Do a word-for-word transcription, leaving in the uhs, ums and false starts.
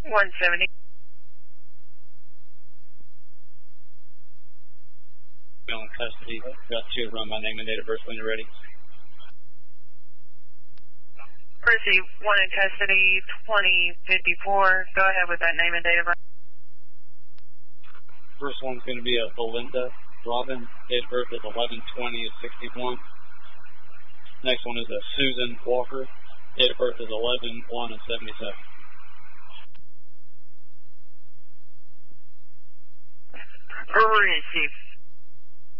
one seventy. Still in custody. Got two run by name and date of birth when you're ready. Chrissy, one in custody, twenty fifty-four. Go ahead with that name and date of birth. First one's going to be a Belinda Robin. Date of birth is eleven twenty of sixty-one. Next one is a Susan Walker. Date of birth is eleven one of seventy-seven. Where were you, Chief?